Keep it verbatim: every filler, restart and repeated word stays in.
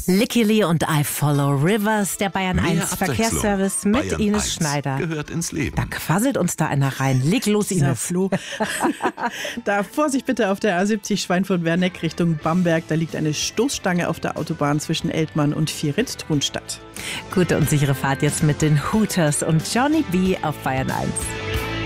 Licky Lee und I Follow Rivers, der Bayern Mehr eins Verkehrsservice mit Bayern Ines eins Schneider. Gehört ins Leben. Da quasselt uns da einer rein. Leg los, Dieser Ines. Flo. Da Vorsicht bitte auf der A siebzig Schweinfurt-Werneck Richtung Bamberg. Da liegt eine Stoßstange auf der Autobahn zwischen Eltmann und Vieritt-Trunstadt. Gute und sichere Fahrt jetzt mit den Hooters und Johnny B. auf Bayern eins.